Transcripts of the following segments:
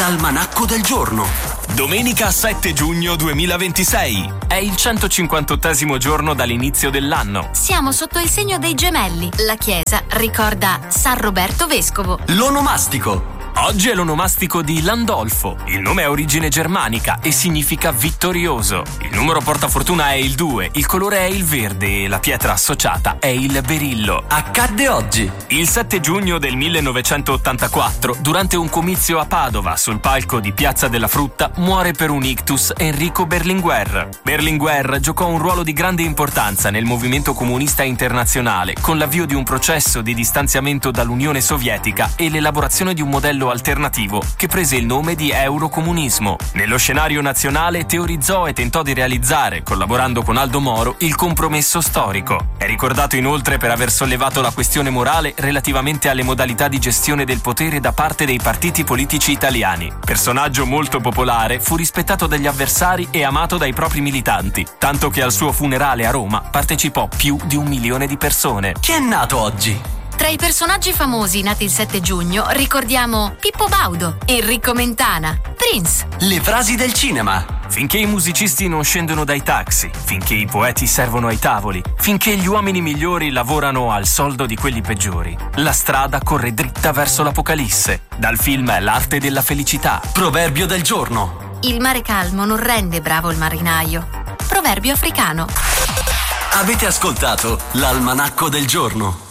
L'almanacco del giorno. Domenica 7 giugno 2026. È il 158° giorno dall'inizio dell'anno. Siamo sotto il segno dei gemelli. La chiesa ricorda San Roberto Vescovo. L'onomastico. Oggi è l'onomastico di Landolfo. Il nome ha origine germanica e significa vittorioso. Il numero portafortuna è il 2, il colore è il verde e la pietra associata è il berillo. Accadde oggi. Il 7 giugno del 1984, durante un comizio a Padova sul palco di Piazza della Frutta, muore per un ictus Enrico Berlinguer. Berlinguer giocò un ruolo di grande importanza nel movimento comunista internazionale, con l'avvio di un processo di distanziamento dall'Unione Sovietica e l'elaborazione di un modello alternativo che prese il nome di eurocomunismo. Nello scenario nazionale teorizzò e tentò di realizzare, collaborando con Aldo Moro, il compromesso storico. È ricordato inoltre per aver sollevato la questione morale relativamente alle modalità di gestione del potere da parte dei partiti politici italiani. Personaggio molto popolare, fu rispettato dagli avversari e amato dai propri militanti, tanto che al suo funerale a Roma partecipò più di 1 milione di persone. Chi è nato oggi? Tra i personaggi famosi nati il 7 giugno ricordiamo Pippo Baudo, Enrico Mentana, Prince. Le frasi del cinema. Finché i musicisti non scendono dai taxi, finché i poeti servono ai tavoli, finché gli uomini migliori lavorano al soldo di quelli peggiori, la strada corre dritta verso l'apocalisse. Dal film L'arte della felicità. Proverbio del giorno. Il mare calmo non rende bravo il marinaio. Proverbio africano. Avete ascoltato l'almanacco del giorno.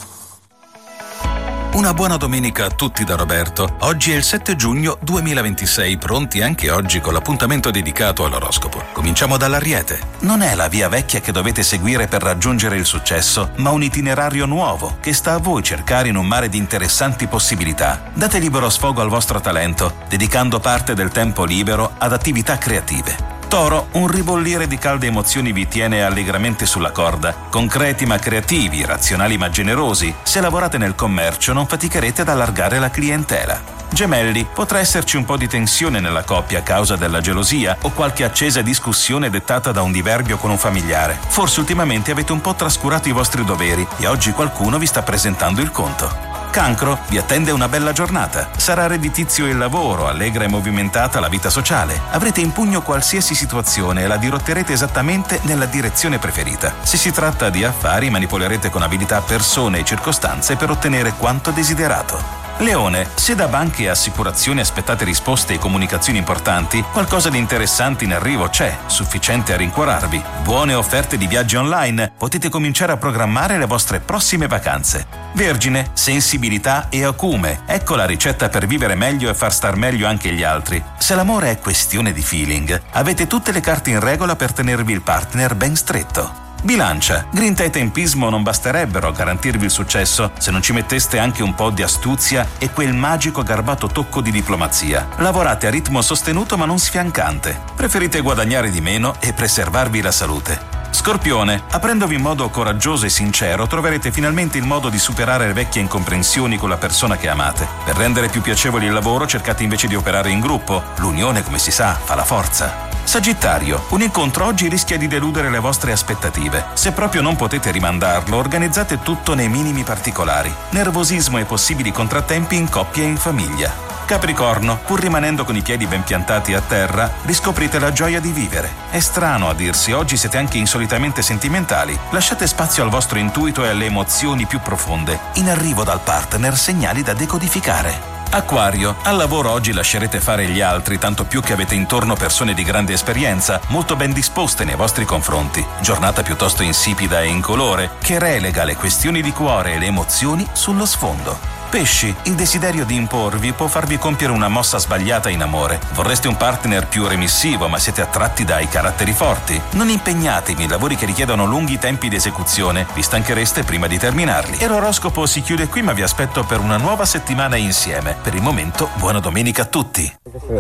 Una buona domenica a tutti da Roberto. Oggi è il 7 giugno 2026, pronti anche oggi con l'appuntamento dedicato all'oroscopo. Cominciamo dall'Ariete. Non è la via vecchia che dovete seguire per raggiungere il successo, ma un itinerario nuovo che sta a voi cercare in un mare di interessanti possibilità. Date libero sfogo al vostro talento, dedicando parte del tempo libero ad attività creative. Toro, un ribollire di calde emozioni vi tiene allegramente sulla corda. Concreti ma creativi, razionali ma generosi. Se lavorate nel commercio non faticherete ad allargare la clientela. Gemelli, potrà esserci un po' di tensione nella coppia a causa della gelosia o qualche accesa discussione dettata da un diverbio con un familiare. Forse ultimamente avete un po' trascurato i vostri doveri e oggi qualcuno vi sta presentando il conto. Cancro, vi attende una bella giornata. Sarà redditizio il lavoro, allegra e movimentata la vita sociale. Avrete in pugno qualsiasi situazione e la dirotterete esattamente nella direzione preferita. Se si tratta di affari, manipolerete con abilità persone e circostanze per ottenere quanto desiderato. Leone, se da banche e assicurazioni aspettate risposte e comunicazioni importanti, qualcosa di interessante in arrivo c'è, sufficiente a rincuorarvi. Buone offerte di viaggi online, potete cominciare a programmare le vostre prossime vacanze. Vergine, sensibilità e acume, ecco la ricetta per vivere meglio e far star meglio anche gli altri. Se l'amore è questione di feeling, avete tutte le carte in regola per tenervi il partner ben stretto. Bilancia, grinta e tempismo non basterebbero a garantirvi il successo se non ci metteste anche un po' di astuzia e quel magico garbato tocco di diplomazia. Lavorate a ritmo sostenuto ma non sfiancante. Preferite guadagnare di meno e preservarvi la salute. Scorpione, aprendovi in modo coraggioso e sincero, troverete finalmente il modo di superare le vecchie incomprensioni con la persona che amate. Per rendere più piacevole il lavoro, cercate invece di operare in gruppo. L'unione, come si sa, fa la forza. Sagittario, un incontro oggi rischia di deludere le vostre aspettative. Se proprio non potete rimandarlo, organizzate tutto nei minimi particolari. Nervosismo e possibili contrattempi in coppia e in famiglia. Capricorno, pur rimanendo con i piedi ben piantati a terra, riscoprite la gioia di vivere. È strano a dirsi, oggi siete anche insolitamente sentimentali. Lasciate spazio al vostro intuito e alle emozioni più profonde. In arrivo dal partner segnali da decodificare. Acquario, al lavoro oggi lascerete fare gli altri, tanto più che avete intorno persone di grande esperienza, molto ben disposte nei vostri confronti. Giornata piuttosto insipida e incolore, che relega le questioni di cuore e le emozioni sullo sfondo. Pesci, il desiderio di imporvi può farvi compiere una mossa sbagliata in amore. Vorreste un partner più remissivo, ma siete attratti dai caratteri forti. Non impegnatevi in lavori che richiedono lunghi tempi di esecuzione, vi stanchereste prima di terminarli. E l'oroscopo si chiude qui, ma vi aspetto per una nuova settimana insieme. Per il momento, buona domenica a tutti.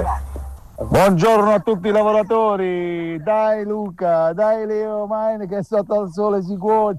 Buongiorno a tutti i lavoratori, dai Luca, dai Leo, Maine che sotto al sole si cuoce.